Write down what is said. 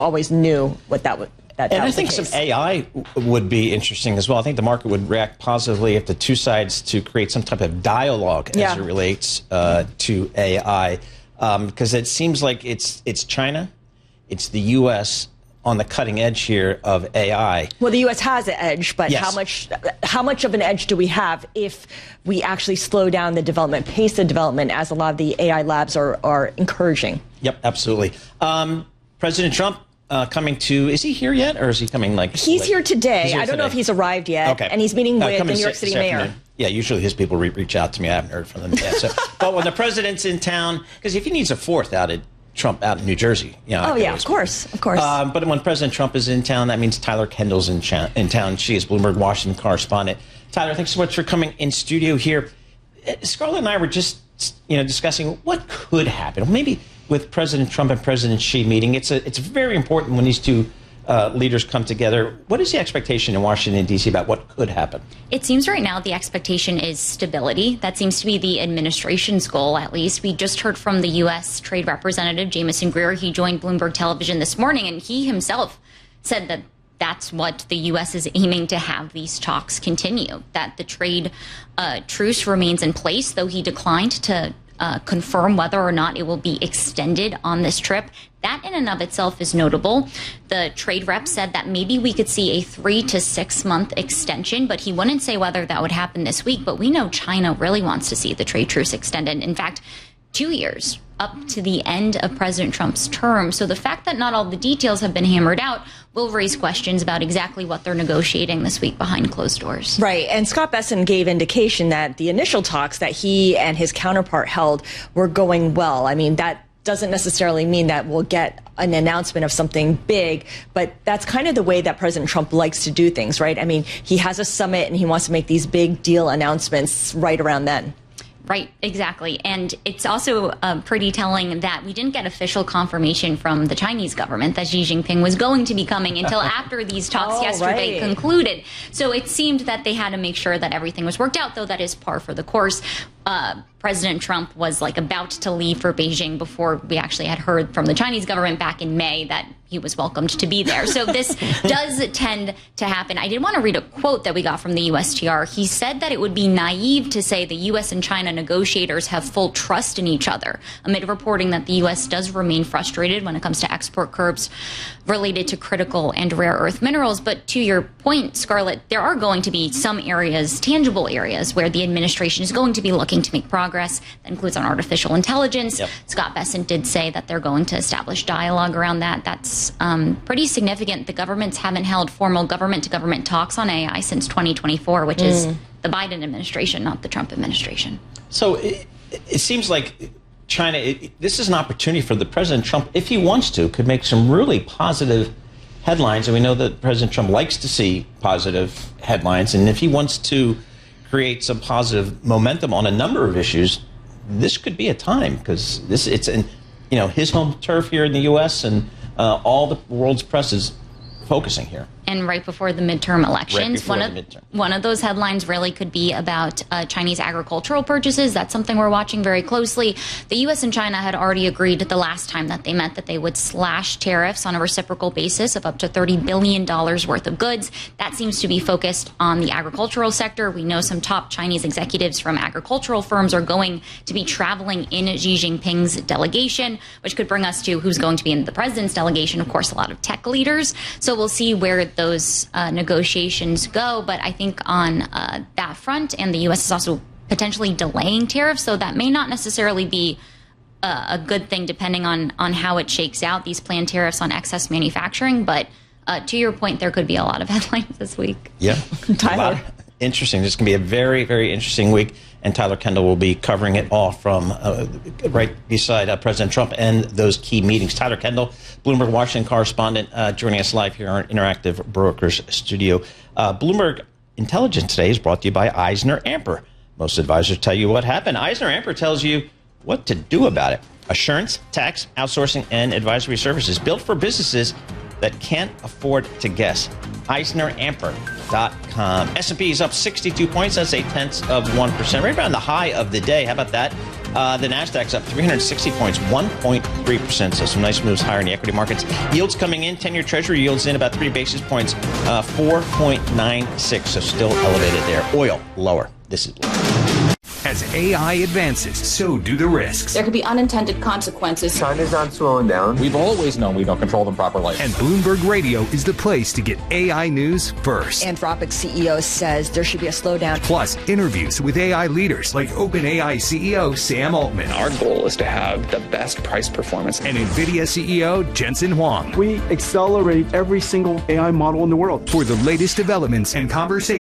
always knew what that would. And I think some AI would be interesting as well. I think the market would react positively if the two sides to create some type of dialogue as it relates to AI, because it seems like it's China, it's the U.S. on the cutting edge here of AI. Well, the U.S. has an edge, but yes. how much of an edge do we have if we actually slow down the development, pace of development, as a lot of the AI labs are encouraging? Yep, absolutely. President Trump. Coming to, is he here yet, or is he coming like? He's here today. He's here I don't know if he's arrived yet. Okay. And he's meeting with the New York City mayor. Yeah, usually his people reach out to me. I haven't heard from them yet. So, but when the president's in town, because if he needs a fourth out of Trump out in New Jersey, you know. Oh yeah, of course. But when President Trump is in town, that means Tyler Kendall's in town. She is Bloomberg Washington correspondent. Tyler, thanks so much for coming in studio here. Scarlett and I were just discussing what could happen. Maybe with President Trump and President Xi meeting, it's very important when these two leaders come together. What is the expectation in Washington, D.C. about what could happen? It seems right now the expectation is stability. That seems to be the administration's goal, at least. We just heard from the U.S. Trade Representative Jamieson Greer. He joined Bloomberg Television this morning, and he himself said that that's what the U.S. is aiming to have these talks continue, that the trade truce remains in place, though he declined to confirm whether or not it will be extended on this trip. That in and of itself is notable. The trade rep said that maybe we could see a 3 to 6 month extension, but he wouldn't say whether that would happen this week. But we know China really wants to see the trade truce extended. In fact, 2 years up to the end of President Trump's term. So the fact that not all the details have been hammered out will raise questions about exactly what they're negotiating this week behind closed doors. Right. And Scott Bessent gave indication that the initial talks that he and his counterpart held were going well. I mean, that doesn't necessarily mean that we'll get an announcement of something big, but that's kind of the way that President Trump likes to do things, right? I mean, he has a summit and he wants to make these big deal announcements right around then. Right, exactly. And it's also pretty telling that we didn't get official confirmation from the Chinese government that Xi Jinping was going to be coming until after these talks yesterday concluded. So it seemed that they had to make sure that everything was worked out, though that is par for the course. President Trump was about to leave for Beijing before we actually had heard from the Chinese government back in May that he was welcomed to be there. So this does tend to happen. I did want to read a quote that we got from the USTR. He said that it would be naive to say the U.S. and China negotiators have full trust in each other, amid reporting that the U.S. does remain frustrated when it comes to export curbs related to critical and rare earth minerals. But to your point, Scarlett, there are going to be some areas, tangible areas, where the administration is going to be looking to make progress. That includes on artificial intelligence. Yep. Scott Bessent did say that they're going to establish dialogue around that. That's pretty significant. The governments haven't held formal government-to-government talks on AI since 2024, which is the Biden administration, not the Trump administration. So it seems like China, this is an opportunity for the President Trump, if he wants to, could make some really positive headlines. And we know that President Trump likes to see positive headlines. And if he wants to create some positive momentum on a number of issues, this could be a time, because it's in his home turf here in the U.S. and all the world's press is focusing here. And right before the midterm elections, one of those headlines really could be about Chinese agricultural purchases. That's something we're watching very closely. The U.S. and China had already agreed the last time that they met that they would slash tariffs on a reciprocal basis of up to $30 billion worth of goods. That seems to be focused on the agricultural sector. We know some top Chinese executives from agricultural firms are going to be traveling in Xi Jinping's delegation, which could bring us to who's going to be in the president's delegation. Of course, a lot of tech leaders. So we'll see where those negotiations go. But I think on that front, and the U.S. is also potentially delaying tariffs, so that may not necessarily be a good thing depending on how it shakes out, these planned tariffs on excess manufacturing. But to your point, there could be a lot of headlines this week. Yeah. Tyler. Interesting. This is going to be a very, very interesting week. And Tyler Kendall will be covering it all from right beside President Trump and those key meetings. Tyler Kendall, Bloomberg Washington correspondent, joining us live here in our Interactive Brokers studio. Bloomberg Intelligence today is brought to you by EisnerAmper. Most advisors tell you what happened. EisnerAmper tells you what to do about it. Assurance, tax, outsourcing, and advisory services built for businesses that can't afford to guess. EisnerAmper.com. S&P is up 62 points. That's 0.8%, right around the high of the day. How about that? The Nasdaq's up 360 points, 1.3%. So some nice moves higher in the equity markets. Yields coming in. 10-year Treasury yields in about 3 basis points, 4.96. So still elevated there. Oil lower. This is low. As AI advances, so do the risks. There could be unintended consequences. China's not slowing down. We've always known we don't control them properly. And Bloomberg Radio is the place to get AI news first. Anthropic CEO says there should be a slowdown. Plus, interviews with AI leaders like OpenAI CEO Sam Altman. Our goal is to have the best price performance. And NVIDIA CEO Jensen Huang. We accelerate every single AI model in the world. For the latest developments and conversations